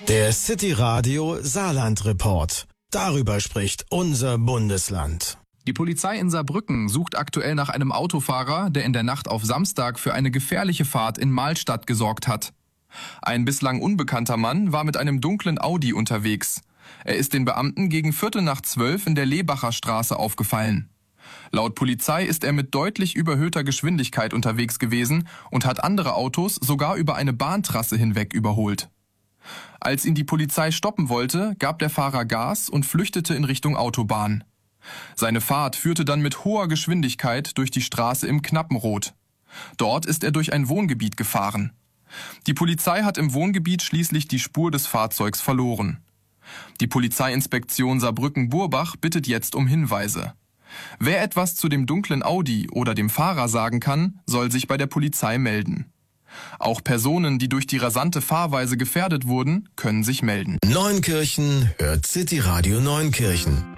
Der City Radio Saarland Report. Darüber spricht unser Bundesland. Die Polizei in Saarbrücken sucht aktuell nach einem Autofahrer, der in der Nacht auf Samstag für eine gefährliche Fahrt in Mahlstadt gesorgt hat. Ein bislang unbekannter Mann war mit einem dunklen Audi unterwegs. Er ist den Beamten gegen 11:45 in der Lebacher Straße aufgefallen. Laut Polizei ist er mit deutlich überhöhter Geschwindigkeit unterwegs gewesen und hat andere Autos sogar über eine Bahntrasse hinweg überholt. Als ihn die Polizei stoppen wollte, gab der Fahrer Gas und flüchtete in Richtung Autobahn. Seine Fahrt führte dann mit hoher Geschwindigkeit durch die Straße im Knappenrot. Dort ist er durch ein Wohngebiet gefahren. Die Polizei hat im Wohngebiet schließlich die Spur des Fahrzeugs verloren. Die Polizeiinspektion Saarbrücken-Burbach bittet jetzt um Hinweise. Wer etwas zu dem dunklen Audi oder dem Fahrer sagen kann, soll sich bei der Polizei melden. Auch Personen, die durch die rasante Fahrweise gefährdet wurden, können sich melden. Neunkirchen hört City Radio Neunkirchen.